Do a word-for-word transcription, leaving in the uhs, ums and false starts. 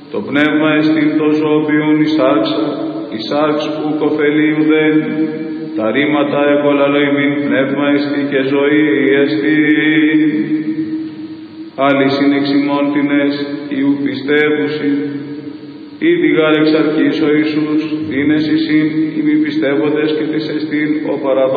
Το πνεύμα εστίν τόσο οποίον εισάξα, εισάξ που κοφελεί ουδέν, τα ρήματα εκολαλώ ημίν πνεύμα εστί και ζωή εστί. Άλλοι συνεξιμών τινές ιού πιστεύουσι, ήδη γάρ εξ αρχής ο Ιησούς, δίνες εισήν οι μη πιστεύοντες και της εστίν ο παραδόξος